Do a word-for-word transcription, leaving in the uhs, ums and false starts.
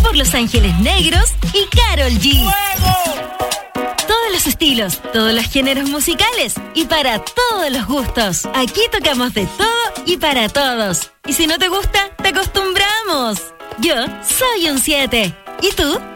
por Los Ángeles Negros y Karol G. Todos los estilos, todos los géneros musicales y para todos los gustos. Aquí tocamos de todo y para todos. Y si no te gusta, te acostumbramos. Yo soy un siete. ¿Y tú?